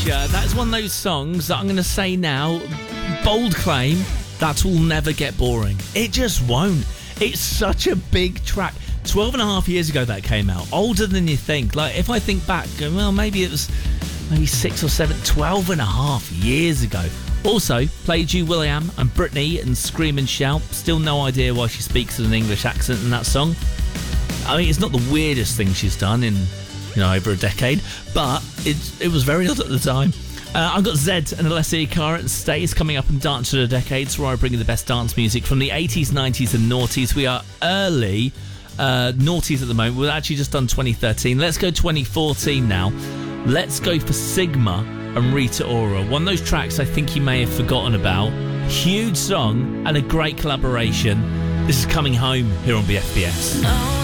you, that's one of those songs that I'm going to say now, bold claim, that will never get boring. It just won't. It's such a big track. 12 and a half years ago that came out. Older than you think. Like, if I think back, well, maybe it was 6 or 7, 12 and a half years ago. Also, played you Will.i.am and Britney and Scream and Shout. Still no idea why she speaks with an English accent in that song. I mean, it's not the weirdest thing she's done in, over a decade, but it was very odd at the time. I've got Zed and Alessia Cara and Stays coming up in Dance of the Decades, where I bring you the best dance music from the 80s, 90s and noughties. We are early noughties at the moment. We've actually just done 2013. Let's go 2014 now. Let's go for Sigma and Rita Ora. One of those tracks I think you may have forgotten about. Huge song and a great collaboration. This is Coming Home here on BFBS.